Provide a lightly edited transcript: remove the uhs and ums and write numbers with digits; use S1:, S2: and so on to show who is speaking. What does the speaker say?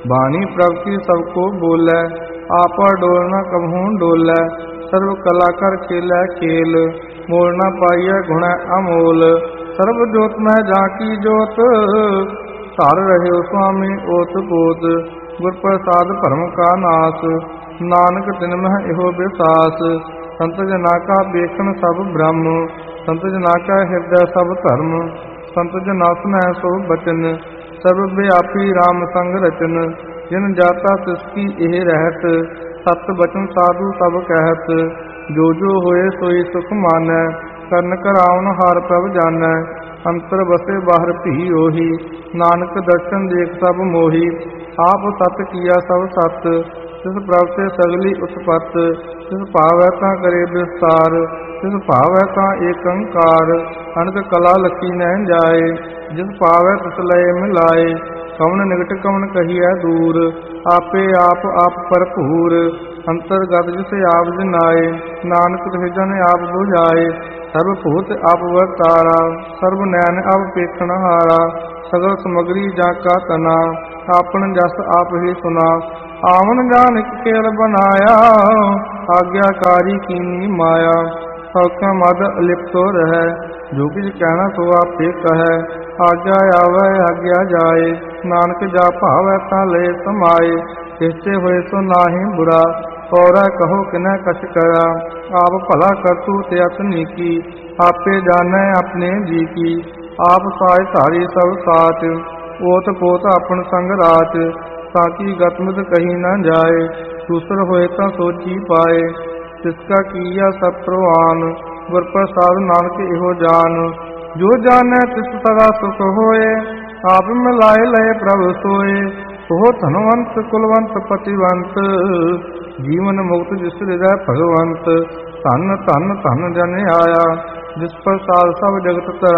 S1: बानी प्रभ की सबको बोलै, आपा डोल न कबहूँ डोलै। सर्व कला कर खेलै खेल, मोल न पाइय गुण अमोल। सर्व जोत मह झांकी जोत, सार रहे स्वामी ओत पोत। गुर प्रसाद भरम का नाश, नानक तिन मह इहो विसास। संत जना का बेखन सब ब्रह्म, संत जना का हृदय सब धर्म। संत जना सुनह सो बचन, सर्व व्यापी राम संग रचन। जिन जाता तिसकी एह रहत, सत बचन साधु सब कहत। जो जो होए सोई सुख मानै, करन करावन हार प्रभ जानै। अंतर बसे बाहर भी ओही, नानक दर्शन देख सब मोही। आप सत किया सब सत, तिस प्रभ से सगली उत्पत। तिस भावै तां करे विस्तार, तिस भावै तां एक अंकार। अनक कला लखी नैन जाए, जिस पावै तिस लय मिलाए। कवन निकट कवन कहिए दूर, आपे आप भरपूर। अंतरगत जिस आप जनाए, नानक तिस जन आप बुझाए। सर्व भूत आप वर्तारा, सर्व नैन आप पेखन हारा। सगल समगरी जाका तना, आपन जस आप ही सुना। आवन जान एक खेल बनाया, आज्ञाकारी कीनी माया। सौख्य मद अलिप्तो रहे, जो किछ कहना सो आपे कहे। आज्ञा आवे आज्ञा जाए, नानक जा भावै तां ले समाए। निश्चय होए सो नाहि बुरा, और कहो किन्ह कछ करा। आप भला करतु त्यत नीकी, आपे जानै अपने जी की। आप साय धारी सब साच, ओत पोत अपन संग राच। ताकि गतमत कही न जाए, दूसर होए तां सोची पाए। तिसका किया सब प्रवान, गुर प्रसाद नानक इहो जान। जो जानै तिस सदा सुख होए, आप मिलाए लय प्रभ सोए। ओह धनवंत कुलवंत पतिवंत, जीवन मुक्त जिस हृदय भगवंत। धन धन धन जन आया, जिस प्रसाद सब जगत तराया।